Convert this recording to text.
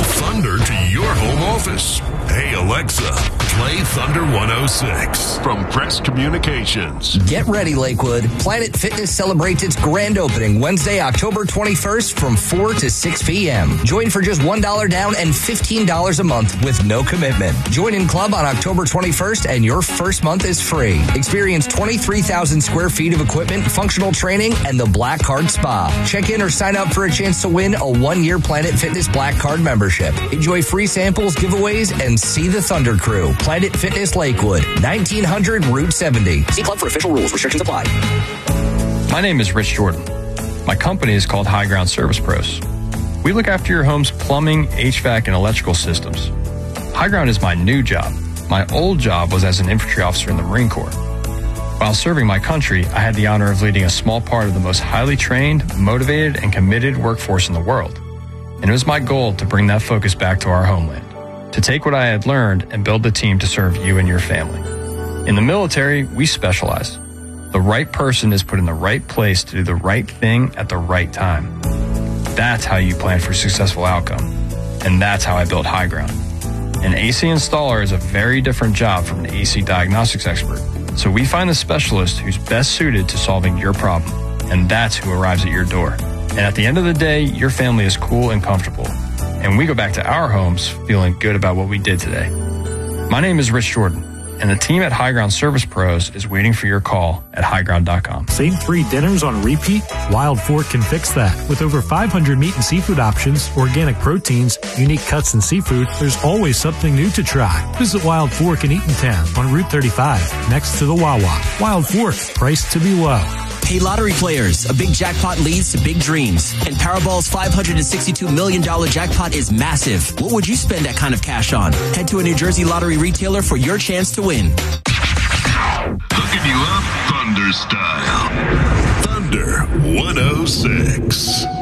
thunder to your home office. Hey, Alexa, play Thunder 106 from Press Communications. Get ready, Lakewood. Planet Fitness celebrates its grand opening Wednesday, October 21st from 4 to 6 p.m. Join for just $1 down and $15 a month with no commitment. Join in club on October 21st and your first month is free. Experience 23,000 square feet of equipment, functional training, and the Black Card Spa. Check in or sign up for a chance to win a 1-year Planet Fitness Black Card membership. Enjoy free samples, giveaways, and see the Thunder Crew. Planet Fitness Lakewood, 1900 Route 70. See club for official rules. Restrictions apply. My name is Rich Jordan. My company is called High Ground Service Pros. We look after your home's plumbing, HVAC, and electrical systems. High Ground is my new job. My old job was as an infantry officer in the Marine Corps. While serving my country, I had the honor of leading a small part of the most highly trained, motivated, and committed workforce in the world. And it was my goal to bring that focus back to our homeland, to take what I had learned and build the team to serve you and your family. In the military, we specialize. The right person is put in the right place to do the right thing at the right time. That's how you plan for a successful outcome. And that's how I built High Ground. An AC installer is a very different job from an AC diagnostics expert. So we find the specialist who's best suited to solving your problem. And that's who arrives at your door. And at the end of the day, your family is cool and comfortable. And we go back to our homes feeling good about what we did today. My name is Rich Jordan, and the team at High Ground Service Pros is waiting for your call at highground.com. Same 3 dinners on repeat? Wild Fork can fix that. With over 500 meat and seafood options, organic proteins, unique cuts in seafood, there's always something new to try. Visit Wild Fork in Eatontown on Route 35, next to the Wawa. Wild Fork, priced to be low. Hey, lottery players, a big jackpot leads to big dreams. And Powerball's $562 million jackpot is massive. What would you spend that kind of cash on? Head to a New Jersey lottery retailer for your chance to win. Hooking you up Thunder style. Thunder 106.